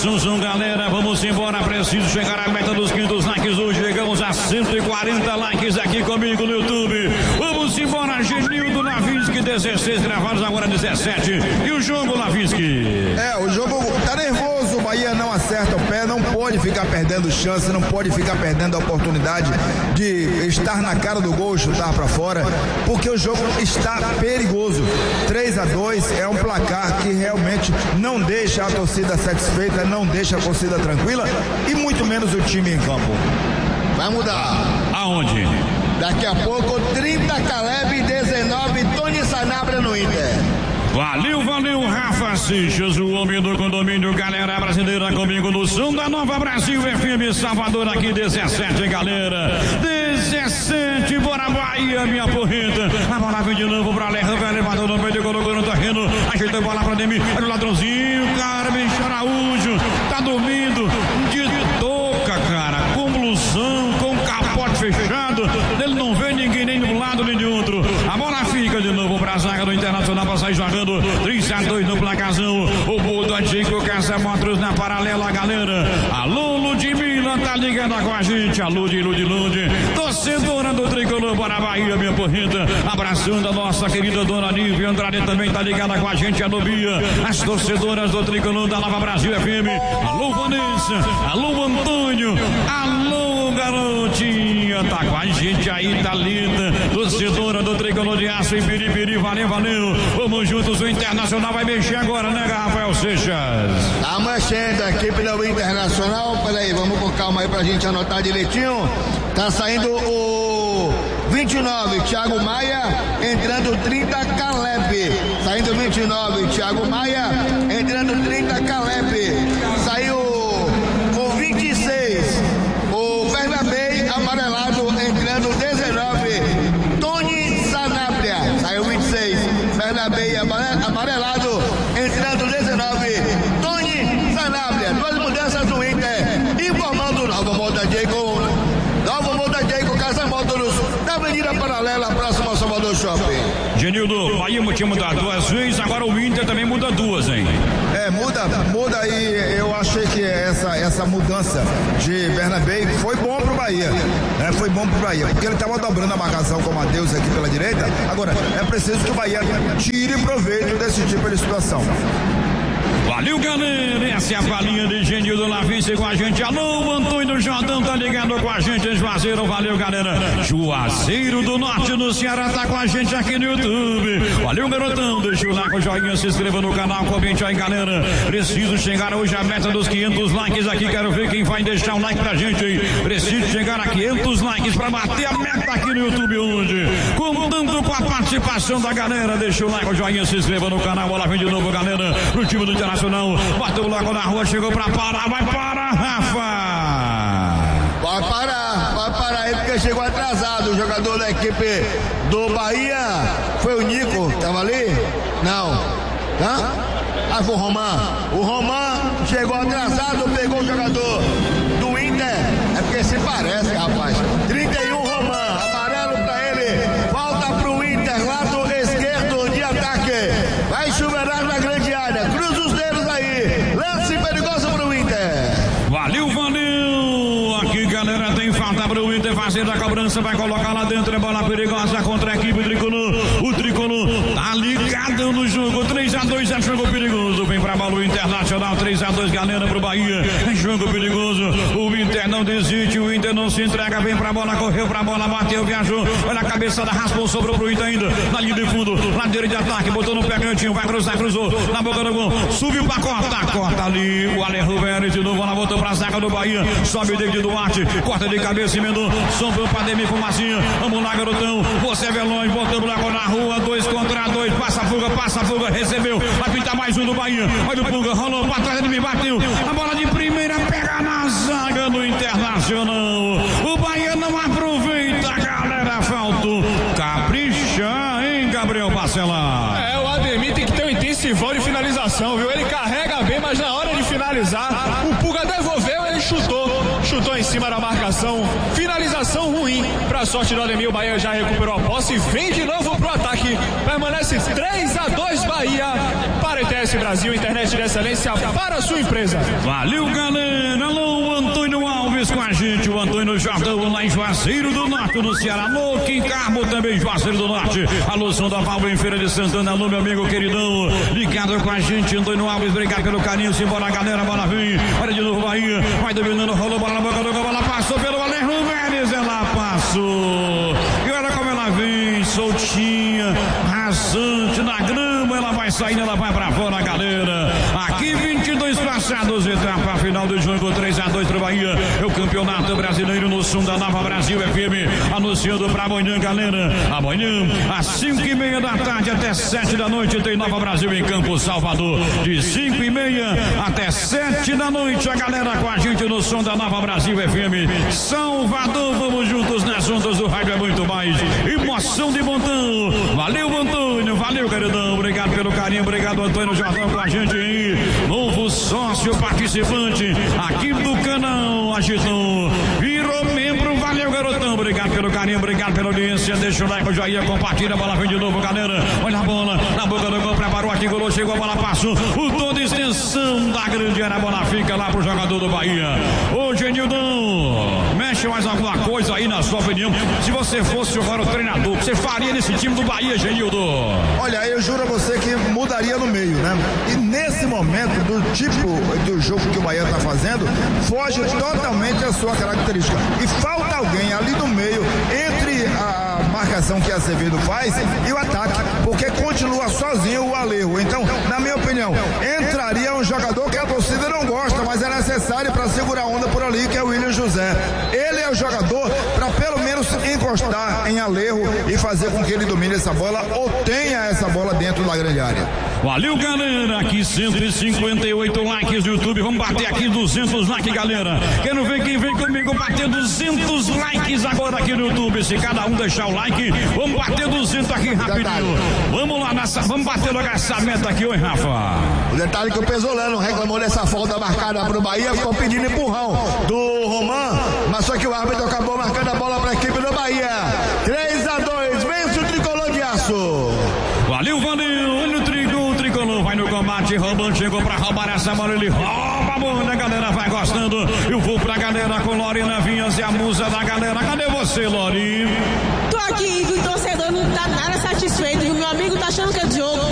Assunção, galera, vamos embora, preciso chegar à meta dos 500 likes hoje, chegamos a 140 likes aqui comigo no YouTube. Vamos embora, Genildo Lavinsky, 16 gravados, agora 17. E o jogo, Lavinsky? O jogo tá nervoso, o Bahia não acerta o pé, não pode ficar perdendo chance, não pode ficar perdendo a oportunidade de estar na cara do gol, chutar pra fora, porque o jogo está perigoso. 3-2 é um placar que realmente não deixa a torcida satisfeita, não deixa a torcida tranquila e muito menos o time em campo. Vai mudar. Aonde? Daqui a pouco 30 Caleb, 19 Tony Sanabria no Inter. Valeu, Rafa Seixas, o homem do condomínio, galera brasileira comigo no som da Nova Brasil FM Salvador, aqui 17, galera, 17, bora Bahia, minha porreta, a bola vem de novo pra Lerra, levador no meio, colocou no terreno, ajeitou a bola pra Demi, olha o ladrãozinho, cara, Bencho Araújo, tá dormindo, de toca, cara, convulsão, com capote fechado, ele não vê ninguém nem de um lado nem de outro, a bola fica de novo pra zaga do Internacional pra sair jogando 3-2 no placazão. O gol do Diego Caça-Motors na paralela, galera. Alô, Ludmilla, tá ligando com a gente. Alô, Lude, torcedora do Tricolor, bora Bahia, minha porreta. Abraçando a nossa querida dona Nívia Andrade, também tá ligada com a gente. Alô, Bia, as torcedoras do Tricolor da Nova Brasil FM. Alô, Vanessa, alô, Antônio, alô, garotinha, tá com a gente aí, tá linda. Torcedora do Tricolor de Aço em Piripiri, valeu. Vamos juntos, o Internacional vai mexer agora, né, Rafael Seixas? Tá mexendo a equipe do Internacional, peraí, vamos com calma aí pra gente anotar direitinho. Tá saindo o 29, Thiago Maia, entrando 30, Caleb. Saindo 29, Thiago Maia, entrando 30, Caleb. Saiu o 26, o Bernabé, amarelado, entrando 19, Tony Sanabria. Saiu 26, Bernabé, amarelado, entrando 19, Tony Sanabria. Duas mudanças do Inter, informando Novo Monte Diego, Casa Módulos, da Avenida Paralela, próximo ao Salvador Shopping. Genildo, Bahia tinha mudado 2 vezes, agora o Inter também muda 2, hein? Muda e eu achei que essa mudança de Bernabé foi bom pro Bahia, foi bom pro Bahia, porque ele estava dobrando a marcação com o Matheus aqui pela direita. Agora, é preciso que o Bahia tire proveito desse tipo de situação. Valeu, galera, essa é a palhinha de Genildo Lavinsky com a gente. Alô, Antônio Jordão tá ligado com a gente, Juazeiro, valeu, galera. Juazeiro do Norte do Ceará tá com a gente aqui no YouTube. Valeu, garotão, deixa o like, o joinha, se inscreva no canal, comente aí, galera. Preciso chegar hoje à meta dos 500 likes aqui, quero ver quem vai deixar um like pra gente aí. Preciso chegar a 500 likes pra bater a meta aqui no YouTube hoje. Contando com a participação da galera, deixa o like, o joinha, se inscreva no canal. Bola vem de novo, galera, pro time do Internacional. Bateu logo na rua, chegou pra parar, vai parar, Rafa! Vai parar aí porque chegou atrasado. O jogador da equipe do Bahia foi o Nico, tava ali? Não. Foi o Roman. O Roman chegou atrasado, pegou o jogador do Inter. É porque se parece, rapaz. 31 Roman, amarelo pra ele. Volta pro Inter, lado esquerdo de ataque. Vai chuveirar na grande área. Cruza os dedos aí. Lance perigoso pro Inter. Valeu. Aqui, galera, tem falta pro Inter fazer a cobrança. Vai colocar lá dentro. É bola perigosa contra a equipe Tricolor. O Tricolor tá ligado no jogo. 3-2 é jogo perigoso. Vem pra bola o Internacional. 3-2, galera, pro Bahia. É jogo perigoso. O Inter não desiste. O Inter não se entrega. Vem pra bola, correu pra bola, bateu, viajou. Olha a cabeçada, raspou, sobrou pro Inter ainda. Na linha de fundo, ladeira de ataque. Botou no pé cantinho. Vai cruzar, cruzou. Na boca do gol. Subiu pra corta ali. O Alejo Vélez de novo. Ela voltou pra zaga do Bahia. Sobe o David Duarte. Corta de cabeça, emendou. Sobrou pra Demi Fumacinha. Vamos lá, garotão. Você é veloz. Botando lá na rua. 2 contra 2. Passa a fuga. Recebeu. Vai pintar mais um do Bahia. Olha o Pulga. Rolou pra trás. Ele me bateu. A bola de primeira pega na zaga do Internacional. O Bahia não aproveita, galera. Faltou caprichar, hein, Gabriel Bacelar? O Ademir tem que ter um intensivão de finalização, viu? Ele carrega bem, mas na hora de finalizar, o Pulga devolveu, ele chutou em cima da marcação. Finalização ruim. Pra sorte do Ademir, o Bahia já recuperou a posse e vem de novo pro ataque. Permanece 3-2 Bahia. Para ETS PS Brasil, internet de excelência para a sua empresa. Valeu, galera. Alô, Antônio Alves com a gente, o Antônio Jordão lá em Juazeiro do Norte, no Ceará. Alô, Kim Carmo também, Juazeiro do Norte. Alô, São da Paulo em Feira de Santana. Alô, meu amigo queridão, ligado com a gente, Antônio Alves, obrigado pelo carinho. Simbora, galera, bola vem. Olha de novo, Bahia, vai dominando, rolou bola na boca do gol, bola passou pelo Valerro Vélez, ela passou. E olha como ela vem, soltinha, rasante na grama, ela vai saindo, ela vai pra fora, galera. Aqui 22 passados, etapa final do jogo, 3-2 pro Bahia. É o campeonato brasileiro no som da Nova Brasil FM, anunciando pra amanhã, galera. Amanhã, às 5:30 da tarde até 7 da noite, tem Nova Brasil em Campo Salvador. De 5:30 até 7 da noite, a galera com a gente no som da Nova Brasil FM. Salvador, vamos juntos nas ondas do rádio, é muito mais emoção de montão. Valeu, Antônio, valeu, queridão, obrigado pelo carinho, obrigado, Antônio Jordão, com a gente aí. Novo sócio participante aqui do canal Agitão, virou membro, valeu, garotão, obrigado pelo carinho, obrigado pela audiência, deixa o like, o joinha, compartilha, a bola vem de novo, galera, olha a bola, na boca do gol, preparou aqui, golou, chegou, a bola passou, o toda extensão da grande área, a bola fica lá pro jogador do Bahia. Ô, Genildão, mexe mais alguma coisa aí na sua opinião, se você fosse agora o treinador, você faria nesse time do Bahia, Genildo? Olha, eu juro a você que mudaria no meio, né? E nesse momento, do tipo do jogo que o Bahia tá fazendo, foge totalmente a sua característica. E falta alguém ali no meio, entre a marcação que a Azevedo faz e o ataque, porque continua sozinho o Alejo. Então, na minha opinião, entraria um jogador que a torcida não gosta, mas é necessário para segurar a onda por ali, que é o William José. Ele é o jogador para pelo menos encostar em Alejo e fazer com que ele domine essa bola ou tenha essa bola dentro da grande área. Valeu, galera, aqui 158 likes no YouTube, vamos bater aqui 200 likes, galera. Quero ver quem vem comigo bater 200 likes agora aqui no YouTube. Se cada um deixar o like, vamos bater 200 aqui rapidinho. Vamos lá, vamos bater logo essa meta aqui, oi, Rafa. O detalhe que o Pesolano reclamou dessa falta marcada pro Bahia, ficou pedindo empurrão do Roman, mas só que o árbitro acabou marcando a bola pra equipe do Bahia. 3-2, vence o tricolor de aço. Valeu, olha o tricolor, vai no combate, roubando, chegou pra roubar essa bola, ele rouba a bola, a galera vai gostando. Eu vou pra galera com Lorena Vinhas e a musa da galera. Cadê você, Lori? Tô aqui, o torcedor não tá nada satisfeito, e o meu amigo tá achando que é jogo.